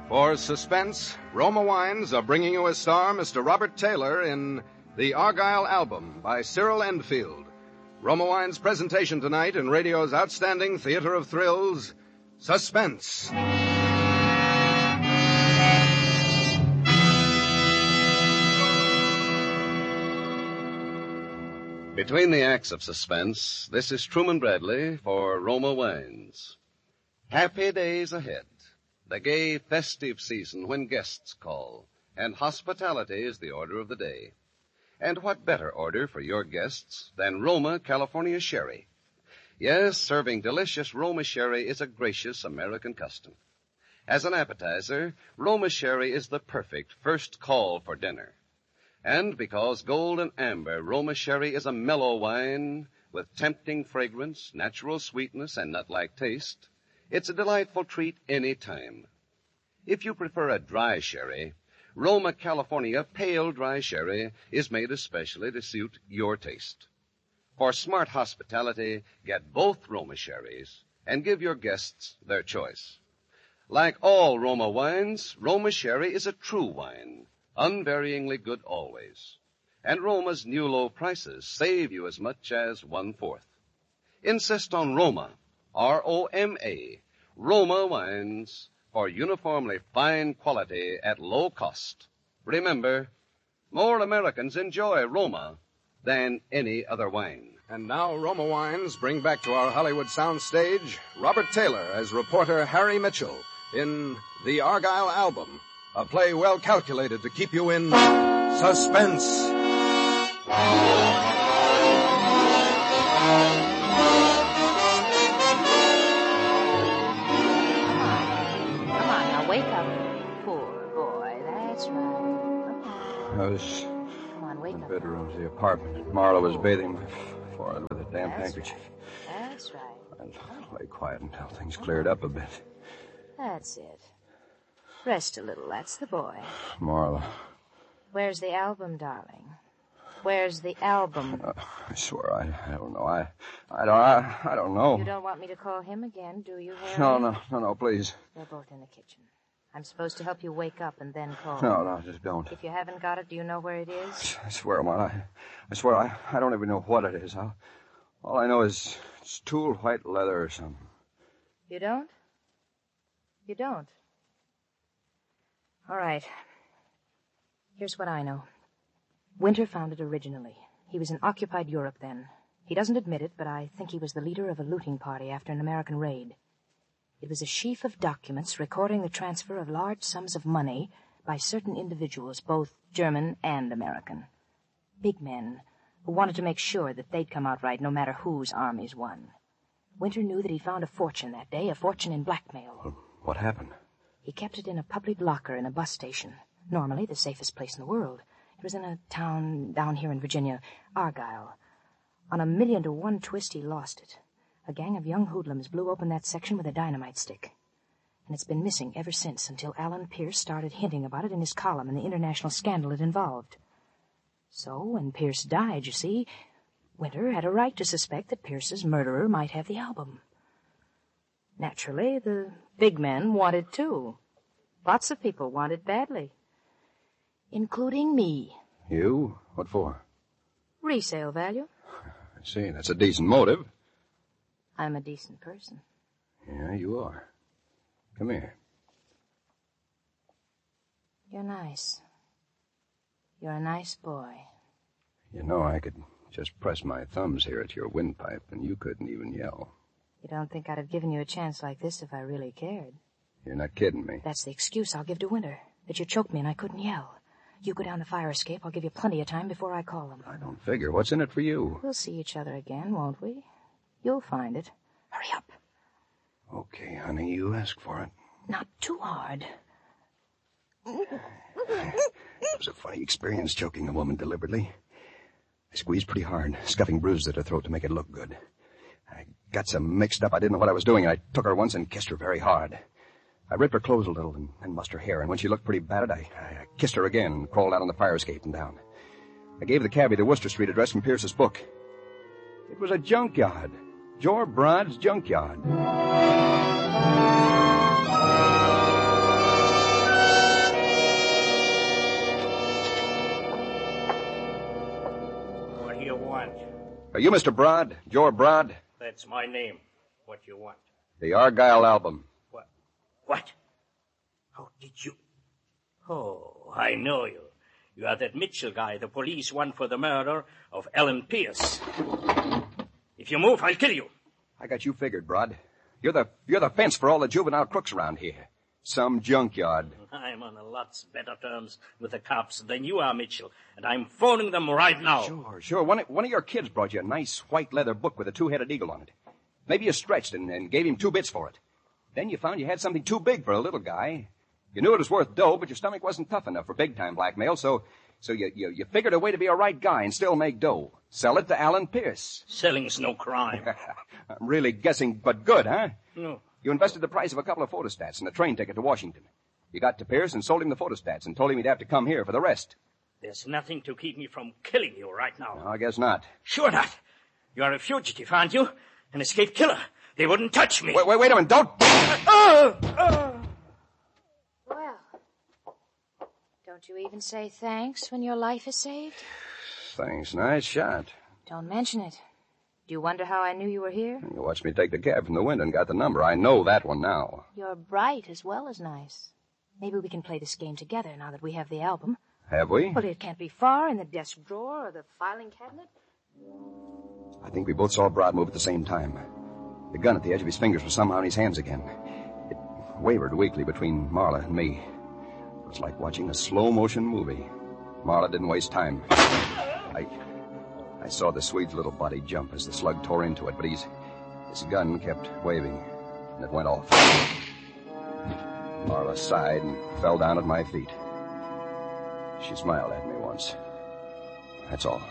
For Suspense, Roma Wines are bringing you a star, Mr. Robert Taylor, in The Argyle Album by Cyril Endfield. Roma Wines' presentation tonight in radio's outstanding theater of thrills, Suspense. Between the acts of Suspense, this is Truman Bradley for Roma Wines. Happy days ahead. The gay, festive season when guests call, and hospitality is the order of the day. And what better order for your guests than Roma California Sherry? Yes, serving delicious Roma Sherry is a gracious American custom. As an appetizer, Roma Sherry is the perfect first call for dinner. And because Gold and Amber Roma Sherry is a mellow wine with tempting fragrance, natural sweetness, and nut-like taste, it's a delightful treat any time. If you prefer a dry sherry, Roma California Pale Dry Sherry is made especially to suit your taste. For smart hospitality, get both Roma Sherries and give your guests their choice. Like all Roma wines, Roma Sherry is a true wine, unvaryingly good always. And Roma's new low prices save you as much as 1/4. Insist on Roma, R-O-M-A, Roma wines for uniformly fine quality at low cost. Remember, more Americans enjoy Roma than any other wine. And now Roma Wines bring back to our Hollywood soundstage Robert Taylor as reporter Harry Mitchell in The Argyle Album, a play well calculated to keep you in suspense. Wake up. Poor boy, that's right. I was Come on, wake in the up. bedroom of the apartment. Marla was bathing my forehead with a damp handkerchief. Right. That's right. I lay quiet until things cleared up a bit. That's it. Rest a little, that's the boy. Marla, Where's the album, darling? Where's the album? I swear I don't know. I don't know. You don't want me to call him again, do you, Harry? No, please. They're both in the kitchen. I'm supposed to help you wake up and then call. No, just don't. If you haven't got it, do you know where it is? I swear, Marla, I swear I don't even know what it is. All I know is it's tool white leather or something. You don't? You don't? All right. Here's what I know. Winter found it originally. He was in occupied Europe then. He doesn't admit it, but I think he was the leader of a looting party after an American raid. It was a sheaf of documents recording the transfer of large sums of money by certain individuals, both German and American. Big men who wanted to make sure that they'd come out right no matter whose armies won. Winter knew that he'd found a fortune that day, a fortune in blackmail. Well, what happened? He kept it in a public locker in a bus station, normally the safest place in the world. It was in a town down here in Virginia, Argyle. On a 1,000,000-to-1 twist, he lost it. A gang of young hoodlums blew open that section with a dynamite stick. And it's been missing ever since, until Alan Pierce started hinting about it in his column and the international scandal it involved. So, when Pierce died, you see, Winter had a right to suspect that Pierce's murderer might have the album. Naturally, the big men wanted too. Lots of people wanted badly. Including me. You? What for? Resale value. I see. That's a decent motive. I'm a decent person. Yeah, you are. Come here. You're nice. You're a nice boy. You know, I could just press my thumbs here at your windpipe, and you couldn't even yell. You don't think I'd have given you a chance like this if I really cared? You're not kidding me. That's the excuse I'll give to Winter, that you choked me and I couldn't yell. You go down the fire escape. I'll give you plenty of time before I call them. I don't figure. What's in it for you? We'll see each other again, won't we? You'll find it. Hurry up. Okay, honey, you ask for it. Not too hard. It was a funny experience choking a woman deliberately. I squeezed pretty hard, scuffing bruises at her throat to make it look good. I got so mixed up I didn't know what I was doing. I took her once and kissed her very hard. I ripped her clothes a little and mussed her hair, and when she looked pretty battered, I kissed her again and crawled out on the fire escape and down. I gave the cabbie the Worcester Street address from Pierce's book. It was a junkyard. Jor Brod's junkyard. Are you Mr. Broad? Joe Broad? That's my name. What you want? The Argyle album. What? How did you... Oh, I know you. You are that Mitchell guy the police want for the murder of Ellen Pierce. If you move, I'll kill you. I got you figured, Broad. You're the fence for all the juvenile crooks around here. Some junkyard. I'm on a lot better terms with the cops than you are, Mitchell, and I'm phoning them right now. Sure. One of your kids brought you a nice white leather book with a two-headed eagle on it. Maybe you stretched and gave him 2 bits for it. Then you found you had something too big for a little guy. You knew it was worth dough, but your stomach wasn't tough enough for big-time blackmail, so you figured a way to be a right guy and still make dough. Sell it to Alan Pierce. Selling's no crime. I'm really guessing, but good, huh? No. You invested the price of a couple of photostats and a train ticket to Washington. You got to Pierce and sold him the photostats and told him he'd have to come here for the rest. There's nothing to keep me from killing you right now. No, I guess not. Sure not. You're a fugitive, aren't you? An escaped killer. They wouldn't touch me. Wait a minute. Don't... Well, don't you even say thanks when your life is saved? Thanks. Nice shot. Don't mention it. Do you wonder how I knew you were here? You watched me take the cab from the window and got the number. I know that one now. You're bright as well as nice. Maybe we can play this game together now that we have the album. Have we? Well, it can't be far in the desk drawer or the filing cabinet. I think we both saw Broad move at the same time. The gun at the edge of his fingers was somehow in his hands again. It wavered weakly between Marla and me. It was like watching a slow-motion movie. Marla didn't waste time. I saw the Swede's little body jump as the slug tore into it, but his gun kept waving, and it went off. Marla sighed and fell down at my feet. She smiled at me once. That's all.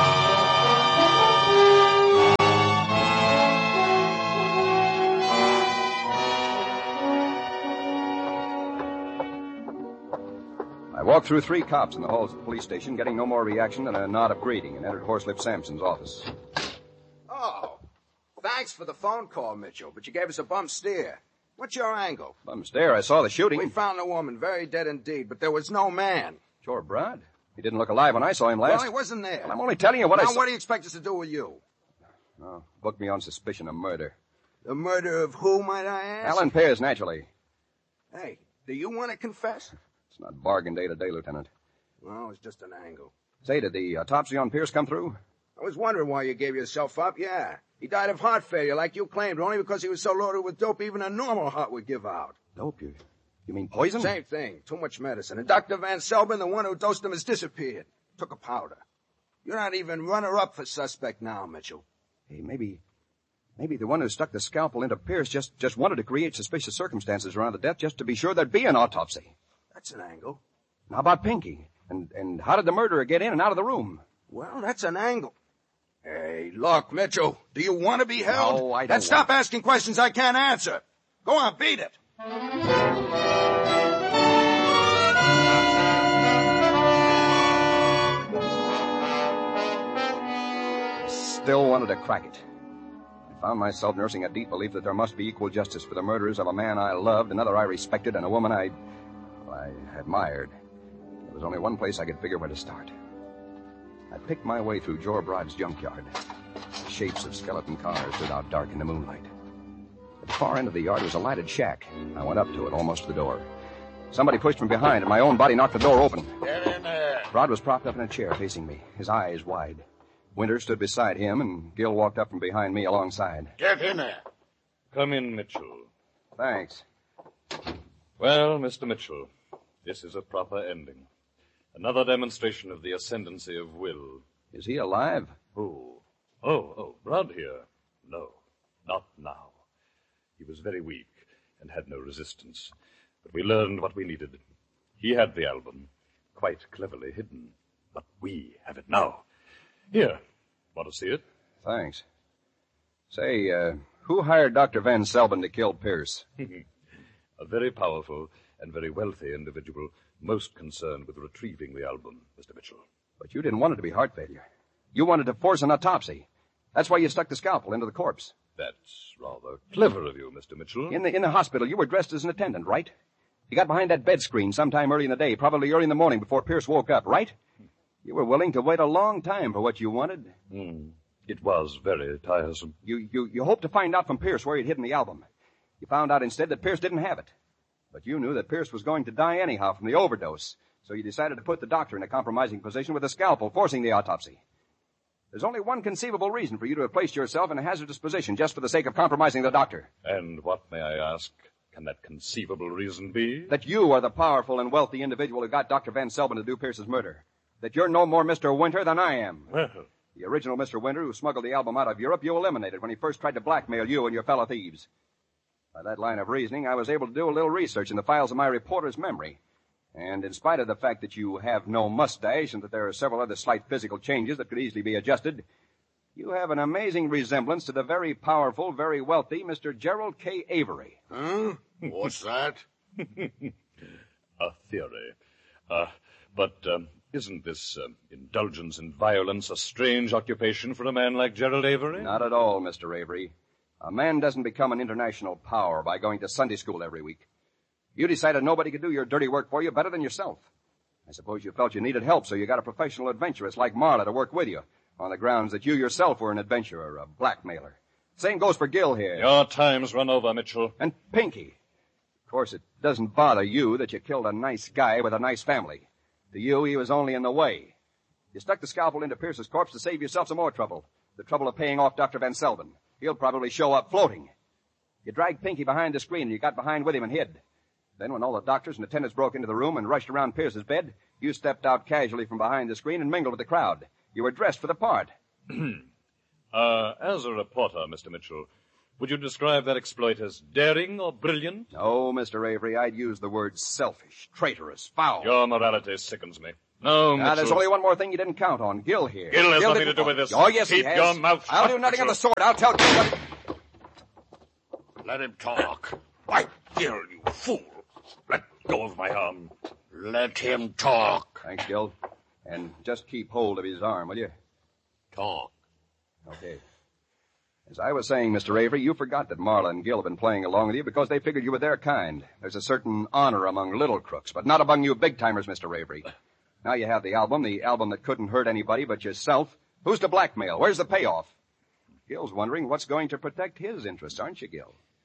I walked through 3 cops in the halls of the police station, getting no more reaction than a nod of greeting, and entered Horselip Sampson's office. Oh, thanks for the phone call, Mitchell, but you gave us a bum steer. What's your angle? Bum stare. I saw the shooting. We found the woman, very dead indeed, but there was no man. Sure, Broad. He didn't look alive when I saw him last. Well, he wasn't there. Well, I'm only telling you what I saw. Now, what do you expect us to do with you? Oh, book me on suspicion of murder. The murder of who, might I ask? Alan Pierce, naturally. Hey, do you want to confess? It's not bargain day today, Lieutenant. Well, it's just an angle. Say, did the autopsy on Pierce come through? I was wondering why you gave yourself up, yeah. He died of heart failure, like you claimed, only because he was so loaded with dope even a normal heart would give out. Dope? You mean poison? Same thing. Too much medicine. And Dr. Van Selbin, the one who dosed him, has disappeared. Took a powder. You're not even runner-up for suspect now, Mitchell. Hey, maybe the one who stuck the scalpel into Pierce just wanted to create suspicious circumstances around the death just to be sure there'd be an autopsy. That's an angle. How about Pinky? And how did the murderer get in and out of the room? Well, that's an angle. Hey, look, Mitchell, do you want to be held? No, I don't. Then stop asking questions I can't answer. Go on, beat it. Still wanted to crack it. I found myself nursing a deep belief that there must be equal justice for the murders of a man I loved, another I respected, and a woman I admired. There was only one place I could figure where to start. I picked my way through Joe Broad's junkyard. The shapes of skeleton cars stood out dark in the moonlight. At the far end of the yard was a lighted shack. I went up to it, almost to the door. Somebody pushed from behind, and my own body knocked the door open. Get in there. Broad was propped up in a chair facing me, his eyes wide. Winter stood beside him, and Gil walked up from behind me alongside. Get in there. Come in, Mitchell. Thanks. Well, Mr. Mitchell, this is a proper ending. Another demonstration of the ascendancy of will. Is he alive? Who? Oh, Broad here. No, not now. He was very weak and had no resistance. But we learned what we needed. He had the album, quite cleverly hidden. But we have it now. Here, want to see it? Thanks. Say, who hired Dr. Van Selbin to kill Pierce? A very powerful and very wealthy individual, most concerned with retrieving the album, Mr. Mitchell. But you didn't want it to be heart failure. You wanted to force an autopsy. That's why you stuck the scalpel into the corpse. That's rather clever of you, Mr. Mitchell. In the hospital, you were dressed as an attendant, right? You got behind that bed screen sometime early in the day, probably early in the morning before Pierce woke up, right? You were willing to wait a long time for what you wanted. It was very tiresome. You hoped to find out from Pierce where he'd hidden the album. You found out instead that Pierce didn't have it. But you knew that Pierce was going to die anyhow from the overdose, so you decided to put the doctor in a compromising position with a scalpel, forcing the autopsy. There's only one conceivable reason for you to have placed yourself in a hazardous position just for the sake of compromising the doctor. And what, may I ask, can that conceivable reason be? That you are the powerful and wealthy individual who got Dr. Van Selbin to do Pierce's murder. That you're no more Mr. Winter than I am. Well, The original Mr. Winter who smuggled the album out of Europe, you eliminated when he first tried to blackmail you and your fellow thieves. By that line of reasoning, I was able to do a little research in the files of my reporter's memory. And in spite of the fact that you have no mustache and that there are several other slight physical changes that could easily be adjusted, you have an amazing resemblance to the very powerful, very wealthy Mr. Gerald K. Avery. Huh? What's that? a theory. But isn't this indulgence in violence a strange occupation for a man like Gerald Avery? Not at all, Mr. Avery. A man doesn't become an international power by going to Sunday school every week. You decided nobody could do your dirty work for you better than yourself. I suppose you felt you needed help, so you got a professional adventuress like Marla to work with you, on the grounds that you yourself were an adventurer, a blackmailer. Same goes for Gil here. Your time's run over, Mitchell. And Pinky. Of course, it doesn't bother you that you killed a nice guy with a nice family. To you, he was only in the way. You stuck the scalpel into Pierce's corpse to save yourself some more trouble. The trouble of paying off Dr. Van Selbin. He'll probably show up floating. You dragged Pinky behind the screen and you got behind with him and hid. Then when all the doctors and attendants broke into the room and rushed around Pierce's bed, you stepped out casually from behind the screen and mingled with the crowd. You were dressed for the part. As a reporter, Mr. Mitchell, would you describe that exploit as daring or brilliant? No, Mr. Avery, I'd use the words selfish, traitorous, foul. Your morality sickens me. No, Mitchell. There's only one more thing you didn't count on. Gil here. Gil has nothing to do with this. Oh, yes, Keep he has. your mouth shut, I'll do nothing Mitchell. of the sort. I'll tell Gil what... Let him talk. Why, Gil, you fool. Let go of my arm. Let him talk. Thanks, Gil. And just keep hold of his arm, will you? Talk. Okay. As I was saying, Mr. Avery, you forgot that Marla and Gil have been playing along with you because they figured you were their kind. There's a certain honor among little crooks, but not among you big-timers, Mr. Avery. Now you have the album that couldn't hurt anybody but yourself. Who's to blackmail? Where's the payoff? Gil's wondering what's going to protect his interests, aren't you, Gil?